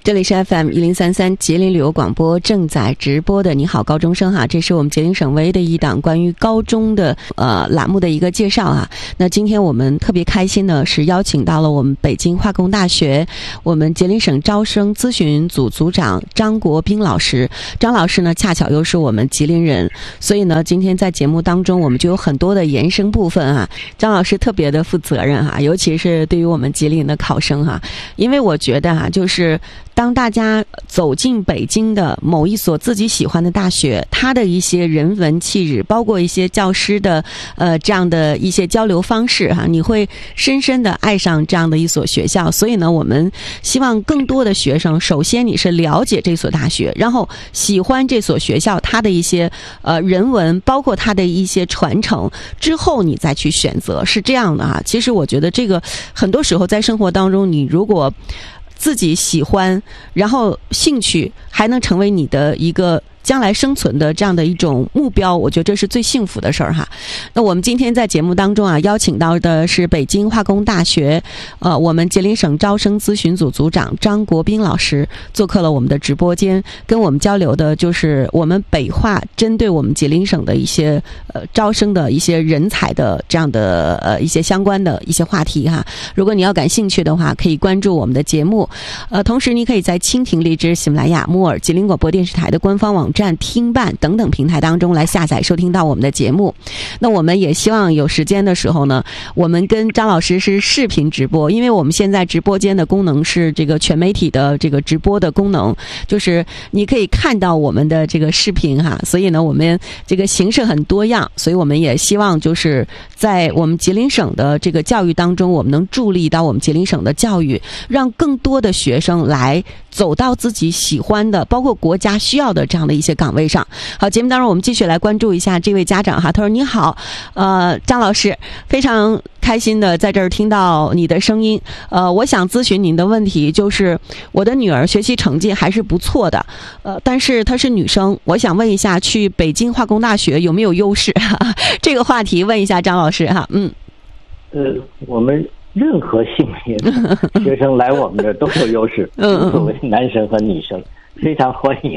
这里是 FM1033吉林旅游广播正在直播的你好高中生哈，这是我们吉林省唯一的一档关于高中的栏目的一个介绍啊。那今天我们特别开心呢，是邀请到了我们北京化工大学我们吉林省招生咨询组组长张国斌老师。张老师呢恰巧又是我们吉林人，所以呢今天在节目当中我们就有很多的延伸部分啊。张老师特别的负责任哈，尤其是对于我们吉林的考生哈，因为我觉得哈，就是当大家走进北京的某一所自己喜欢的大学，它的一些人文气质，包括一些教师的这样的一些交流方式哈，你会深深的爱上这样的一所学校。所以呢，我们希望更多的学生，首先你是了解这所大学，然后喜欢这所学校它的一些人文，包括它的一些传承，之后你再去选择，是这样的哈。其实我觉得这个很多时候在生活当中，你如果自己喜欢，然后兴趣还能成为你的一个将来生存的这样的一种目标，我觉得这是最幸福的事儿哈。那我们今天在节目当中啊，邀请到的是北京化工大学我们吉林省招生咨询组组长张国斌老师做客了我们的直播间，跟我们交流的就是我们北化针对我们吉林省的一些招生的一些人才的这样的一些相关的一些话题哈。如果你要感兴趣的话，可以关注我们的节目，同时你可以在蜻蜓、荔枝、喜马拉雅、木耳、吉林广播电视台的官方网站、听办等等平台当中来下载收听到我们的节目。那我们也希望有时间的时候呢，我们跟张老师是视频直播，因为我们现在直播间的功能是这个全媒体的这个直播的功能，就是你可以看到我们的这个视频哈。所以呢，我们这个形式很多样，所以我们也希望就是在我们吉林省的这个教育当中，我们能助力到我们吉林省的教育，让更多的学生来走到自己喜欢的，包括国家需要的这样的一些岗位上。好，节目当中我们继续来关注一下这位家长哈，他说：“你好，张老师，非常开心的在这儿听到你的声音。我想咨询您的问题，就是我的女儿学习成绩还是不错的，但是她是女生，我想问一下，去北京化工大学有没有优势？这个话题问一下张老师哈。 我们任何性别的学生来我们这都有优势，无所谓男生和女生，非常欢迎。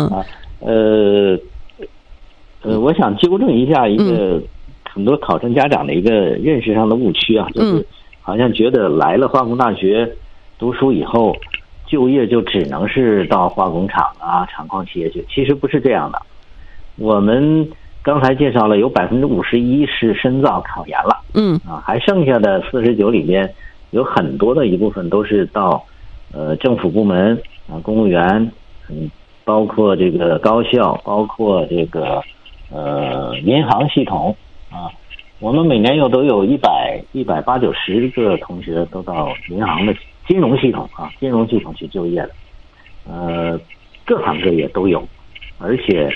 我想纠正一下一个很多考生家长的一个认识上的误区啊，就是好像觉得来了化工大学读书以后，就业就只能是到化工厂啊、厂矿企业去，其实不是这样的。我们刚才介绍了有51%是深造考研了，还剩下的49%里边有很多的一部分都是到政府部门啊、公务员，包括这个高校，包括这个银行系统啊。我们每年都有180-190个同学都到银行的金融系统啊，金融系统去就业的，各行各业都有，而且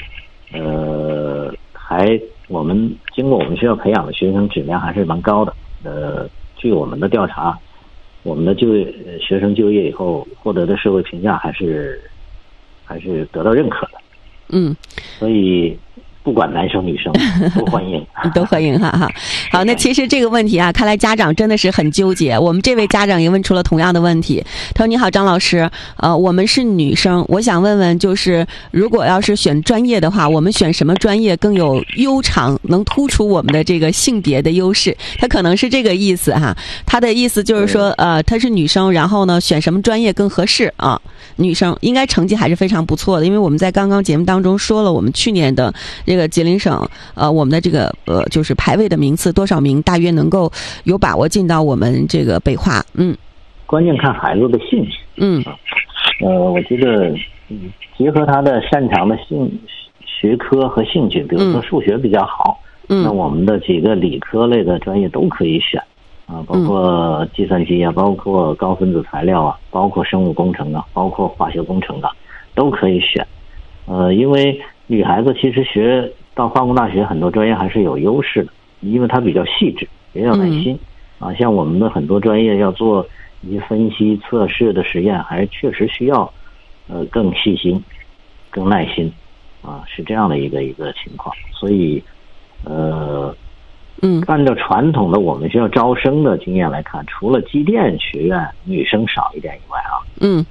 我们经过我们学校培养的学生质量还是蛮高的。据我们的调查，我们的学生就业以后获得的社会评价还是得到认可的。所以不管男生女生都欢迎， 都欢迎哈。好，那其实这个问题啊，看来家长真的是很纠结。我们这位家长也问出了同样的问题，他说：“你好，张老师，我们是女生，我想问问，就是如果要是选专业的话，我们选什么专业更有优长，能突出我们的这个性别的优势？”他可能是这个意思哈。他的意思就是说，她是女生，然后呢，选什么专业更合适啊？女生应该成绩还是非常不错的，因为我们在刚刚节目当中说了，我们去年的这个吉林省我们的这个就是排位的名次多少名，大约能够有把握进到我们这个北化。 关键看孩子的兴趣。我觉得结合他的擅长的学科和兴趣，比如说数学比较好，那我们的几个理科类的专业都可以选啊，包括计算机啊，包括高分子材料啊，包括生物工程啊，包括化学工程啊，都可以选。因为女孩子其实学到化工大学很多专业还是有优势的，因为它比较细致，也有耐心啊。像我们的很多专业要做一些分析测试的实验，还确实需要更细心、更耐心啊，是这样的一个情况。所以按照传统的我们学校招生的经验来看，除了机电学院女生少一点以外啊，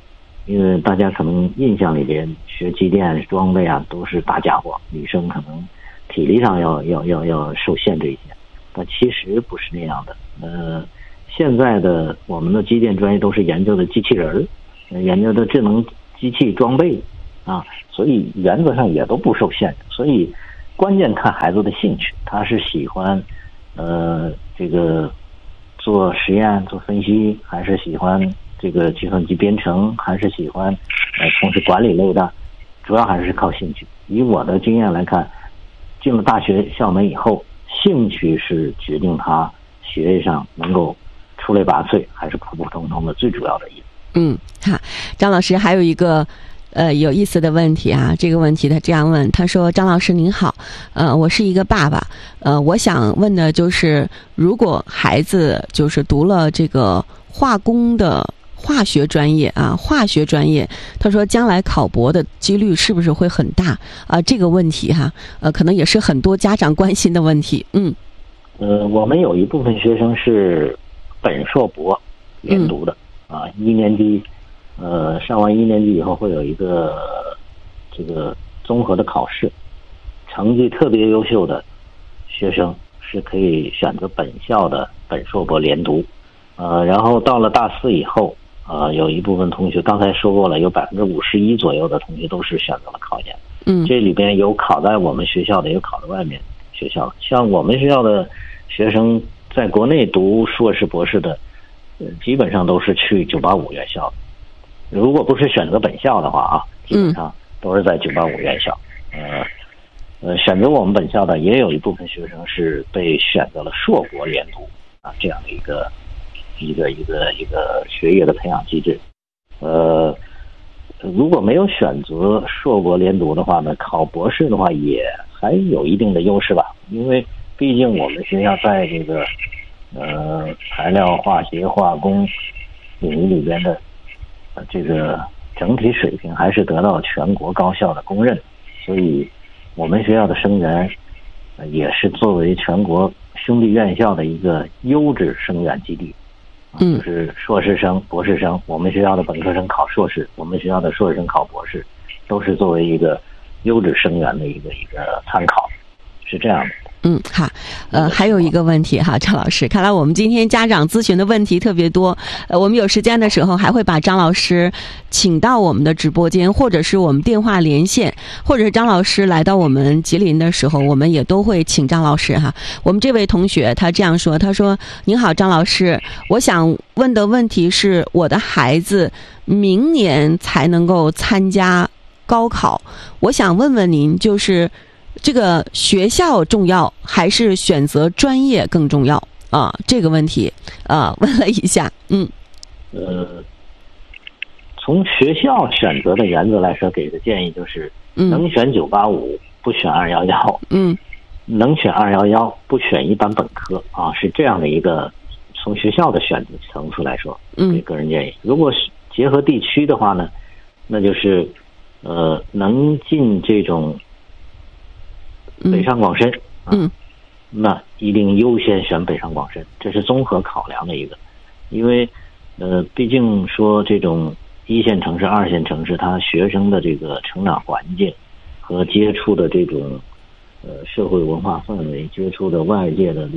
因为大家可能印象里边学机电装备啊都是大家伙，女生可能体力上要受限制一些，但其实不是那样的。现在的我们的机电专业都是研究的机器人，研究的智能机器装备啊，所以原则上也都不受限制。所以关键看孩子的兴趣，他是喜欢这个做实验做分析，还是喜欢这个计算机编程，还是喜欢从事管理类的，主要还是靠兴趣。以我的经验来看，进了大学校门以后，兴趣是决定他学业上能够出类拔萃还是普普通通的最主要的因素。 张老师还有一个有意思的问题啊，这个问题他这样问，他说：张老师您好，我是一个爸爸，我想问的就是，如果孩子就是读了这个化工的化学专业啊，他说将来考博的几率是不是会很大啊？这个问题可能也是很多家长关心的问题。 我们有一部分学生是本硕博连读的一年级，上完一年级以后会有一个这个综合的考试，成绩特别优秀的学生是可以选择本校的本硕博连读，然后到了大4以后，有一部分同学刚才说过了，有51%左右的同学都是选择了考研。这里边有考在我们学校的，有考在外面学校的。像我们学校的学生在国内读硕士博士的，基本上都是去985院校的。如果不是选择本校的话基本上都是在985院校。选择我们本校的也有一部分学生是被选择了硕博连读这样的一个学业的培养机制。如果没有选择硕博连读的话呢，考博士的话也还有一定的优势吧，因为毕竟我们学校在这个材料化学化工领域里边的这个整体水平还是得到全国高校的公认，所以我们学校的生源也是作为全国兄弟院校的一个优质生源基地。就是硕士生博士生，我们学校的本科生考硕士，我们学校的硕士生考博士，都是作为一个优质生源的一个参考，是这样的。 好，还有一个问题张老师，看来我们今天家长咨询的问题特别多，我们有时间的时候还会把张老师请到我们的直播间，或者是我们电话连线，或者是张老师来到我们吉林的时候，我们也都会请张老师我们这位同学他这样说，他说：您好张老师，我想问的问题是，我的孩子明年才能够参加高考，我想问问您，就是这个学校重要还是选择专业更重要这个问题问了一下。 从学校选择的原则来说，给的建议就是能选985不选211，能选211不选一般本科是这样的一个从学校的选择层次来说给个人建议。如果是结合地区的话呢，那就是能进这种北上广深那一定优先选北上广深，这是综合考量的一个。因为毕竟说这种1线城市2线城市，它学生的这个成长环境和接触的这种社会文化氛围，接触的外界的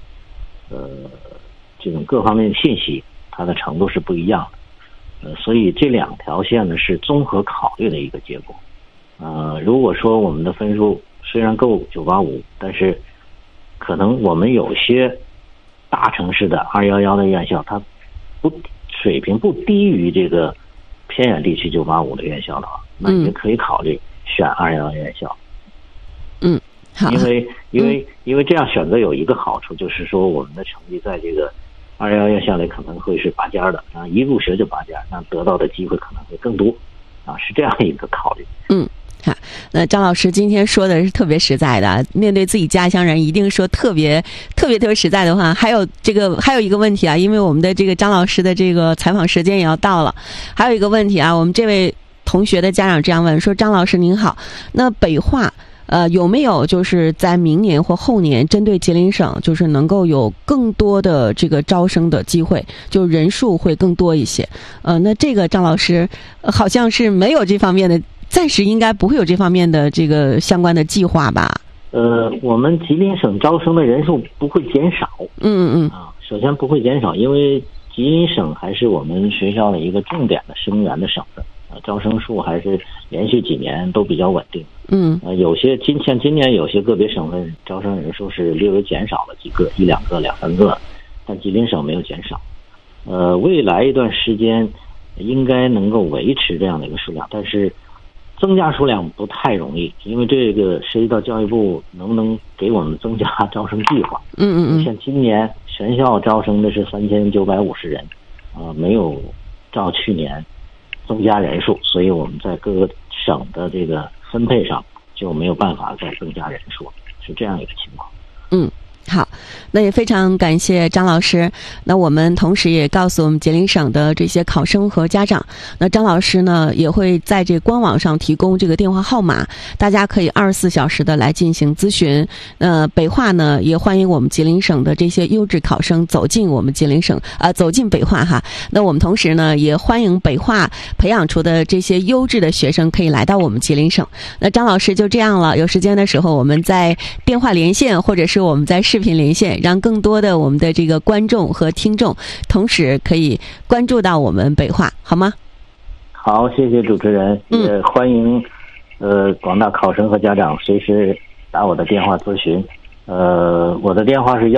这种各方面的信息，它的程度是不一样的。所以这2条线呢是综合考虑的一个结果。如果说我们的分数虽然够985，但是可能我们有些大城市的211的院校，它水平不低于这个偏远地区985的院校的话，那也可以考虑选211院校。 好， 因为这样选择有一个好处，就是说我们的成绩在这个211院校里可能会是拔尖的，一入学就拔尖，那得到的机会可能会更多是这样一个考虑。 好，那张老师今天说的是特别实在的，面对自己家乡人一定说特别实在的话。还有一个问题因为我们的这个张老师的这个采访时间也要到了，还有一个问题我们这位同学的家长这样问说：张老师您好，那北化有没有就是在明年或后年针对吉林省，就是能够有更多的这个招生的机会，就人数会更多一些？那这个张老师好像是没有这方面的，暂时应该不会有这方面的这个相关的计划吧？ 我们吉林省招生的人数不会减少。首先不会减少，因为吉林省还是我们学校的一个重点的生源的省份，招生数还是连续几年都比较稳定。有些像今年有些个别省份招生人数是略微减少了几个，一两个、两三个，但吉林省没有减少。未来一段时间应该能够维持这样的一个数量，但是增加数量不太容易，因为这个涉及到教育部能不能给我们增加招生计划。像今年全校招生的是3950人，没有照去年增加人数，所以我们在各个省的这个分配上就没有办法再增加人数，是这样一个情况。 好，那也非常感谢张老师。那我们同时也告诉我们吉林省的这些考生和家长，那张老师呢也会在这官网上提供这个电话号码，大家可以24小时的来进行咨询。北化呢也欢迎我们吉林省的这些优质考生走进我们吉林省，走进北化哈。那我们同时呢也欢迎北化培养出的这些优质的学生可以来到我们吉林省。那张老师就这样了，有时间的时候我们在电话连线，或者是我们在视频连线，让更多的我们的这个观众和听众同时可以关注到我们北化，好吗？ 好，谢谢主持人，也欢迎广大考生和家长随时打我的电话咨询。我的电话是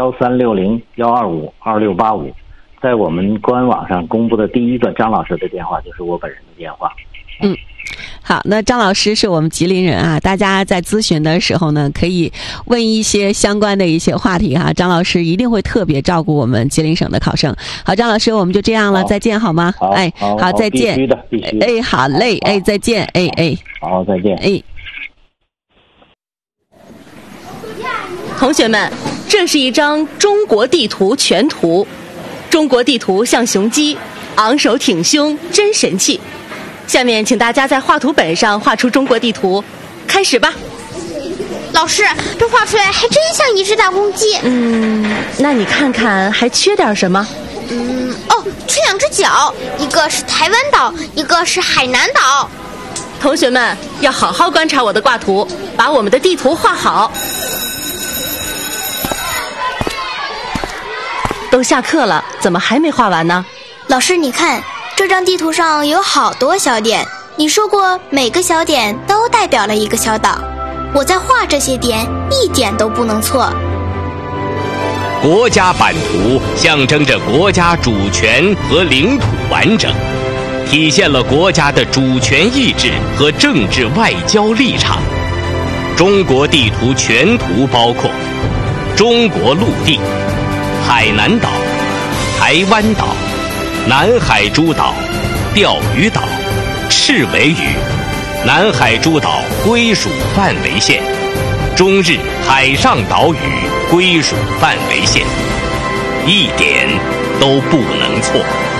1360-125-2685，在我们官网上公布的第一个张老师的电话就是我本人的电话。 好，那张老师是我们吉林人啊，大家在咨询的时候呢，可以问一些相关的一些话题哈，张老师一定会特别照顾我们吉林省的考生。好，张老师，我们就这样了，再见好吗？好，再见。 必须的。 好嘞，再见， 好，再见。 同学们，这是一张中国地图全图，中国地图像雄鸡，昂首挺胸，真神气。下面请大家在画图本上画出中国地图，开始吧。 老师，这画出来还真像一只大公鸡。 那你看看还缺点什么？ 缺两只脚，一个是台湾岛，一个是海南岛。 同学们要好好观察我的挂图，把我们的地图画好。都下课了，怎么还没画完呢？ 老师，你看这张地图上有好多小点，你说过每个小点都代表了一个小岛，我在画这些点一点都不能错。 国家版图象征着国家主权和领土完整，体现了国家的主权意志和政治外交立场。中国地图全图包括中国陆地、海南岛、台湾岛、南海诸岛、钓鱼岛、赤尾屿、南海诸岛归属范围线、中日海上岛屿归属范围线，一点都不能错。